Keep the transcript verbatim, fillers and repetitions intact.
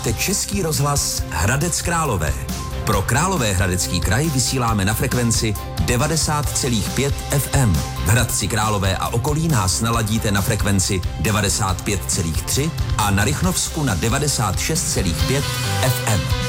Český rozhlas Hradec Králové. Pro Královéhradecký kraj vysíláme na frekvenci devadesát celá pět ef em. V Hradci Králové a okolí nás naladíte na frekvenci devadesát pět celá tři a na Rychnovsku na devadesát šest celá pět ef em.